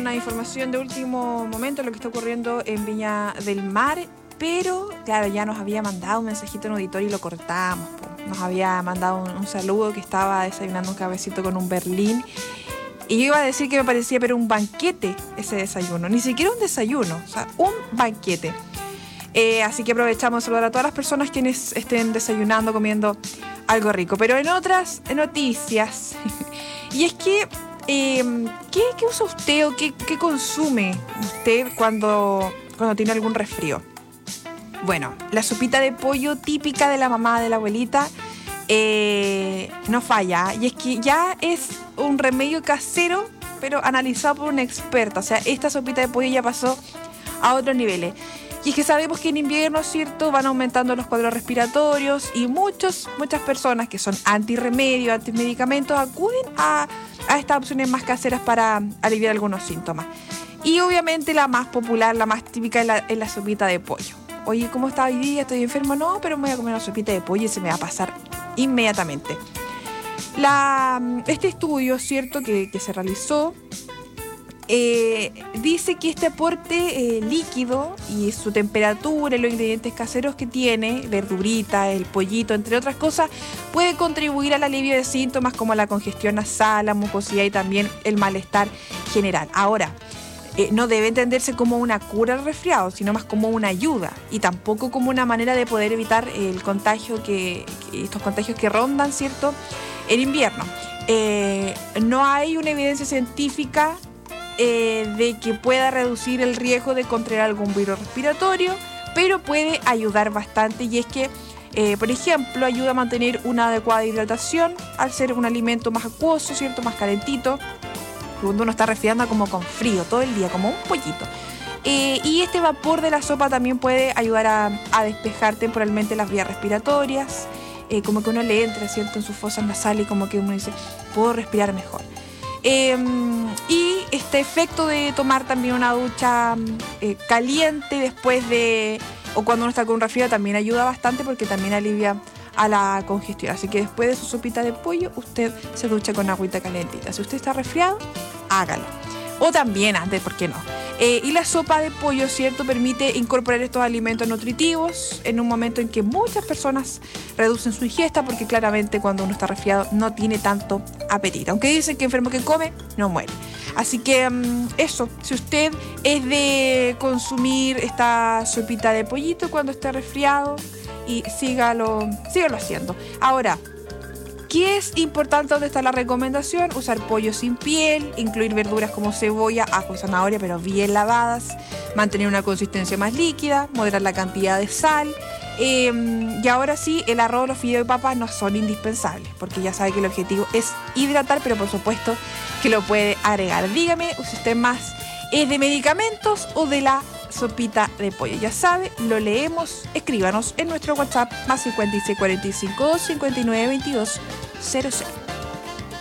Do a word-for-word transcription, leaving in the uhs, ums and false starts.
una información de último momento, lo que está ocurriendo en Viña del Mar, pero claro, ya nos había mandado un mensajito en auditorio y lo cortamos. Po. Nos había mandado un, un saludo que estaba desayunando un cabecito con un berlín. Y yo iba a decir que me parecía, pero un banquete ese desayuno. Ni siquiera un desayuno, o sea, un banquete. Eh, así que aprovechamos de saludar a todas las personas quienes estén desayunando, comiendo algo rico. Pero en otras noticias, y es que, eh, ¿qué, ¿qué usa usted o qué, qué consume usted cuando, cuando tiene algún resfrío? Bueno, la sopita de pollo típica de la mamá, de la abuelita, eh, no falla. Y es que ya es un remedio casero, pero analizado por una experta. O sea, esta sopita de pollo ya pasó a otros niveles. Y es que sabemos que en invierno, ¿cierto?, van aumentando los cuadros respiratorios y muchos, muchas personas que son antirremedios, antimedicamentos, acuden a, a estas opciones más caseras para aliviar algunos síntomas. Y obviamente la más popular, la más típica es la, es la sopita de pollo. Oye, ¿cómo está hoy día? ¿Estoy enfermo? No, pero me voy a comer una sopita de pollo y se me va a pasar inmediatamente. La, este estudio, ¿cierto?, que, que se realizó, Eh, dice que este aporte eh, líquido y su temperatura y los ingredientes caseros que tiene, verdurita, el pollito, entre otras cosas, puede contribuir al alivio de síntomas como la congestión nasal, la mucosidad y también el malestar general. Ahora, eh, no debe entenderse como una cura al resfriado, sino más como una ayuda y tampoco como una manera de poder evitar el contagio que, que estos contagios que rondan, ¿cierto?, en invierno. Eh, no hay una evidencia científica Eh, de que pueda reducir el riesgo de contraer algún virus respiratorio, pero puede ayudar bastante, y es que, eh, por ejemplo, ayuda a mantener una adecuada hidratación al ser un alimento más acuoso, ¿cierto?, más calentito, cuando uno está resfriando como con frío todo el día, como un pollito. Eh, y este vapor de la sopa también puede ayudar a, a despejar temporalmente las vías respiratorias, eh, como que uno le entra, ¿cierto?, en sus fosas nasales y como que uno dice, puedo respirar mejor. Eh, y este efecto de tomar también una ducha eh, caliente después de, o cuando uno está con un resfriado, también ayuda bastante porque también alivia a la congestión. Así que después de su sopita de pollo, usted se ducha con agüita calentita. Si usted está resfriado, hágalo. O también antes, ¿por qué no? Eh, y la sopa de pollo, ¿cierto?, permite incorporar estos alimentos nutritivos en un momento en que muchas personas reducen su ingesta, porque claramente cuando uno está resfriado no tiene tanto apetito. Aunque dicen que enfermo que come, no muere. Así que um, eso, si usted es de consumir esta sopita de pollito cuando esté resfriado, y sígalo, sígalo haciendo. Ahora, ¿qué es importante? ¿Dónde está la recomendación? Usar pollo sin piel, incluir verduras como cebolla, ajo y zanahoria, pero bien lavadas, mantener una consistencia más líquida, moderar la cantidad de sal. Eh, y ahora sí, el arroz, los fideos y papas no son indispensables, porque ya sabe que el objetivo es hidratar, pero por supuesto que lo puede agregar. Dígame si usted más es de medicamentos o de la sopita de pollo. Ya sabe, lo leemos. Escríbanos en nuestro WhatsApp más cincuenta y seis cuarenta y cinco dos cincuenta y nueve veintidós cero cero.